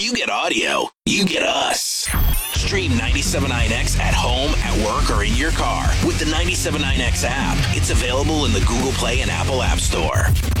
you get audio, you get us. Stream 97.9X at home, at work, or in your car with the 97.9X app. It's available in the Google Play and Apple App Store.